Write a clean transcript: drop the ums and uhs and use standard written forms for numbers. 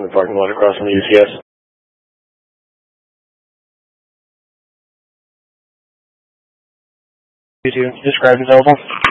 parking lot across from the UCS. You described available.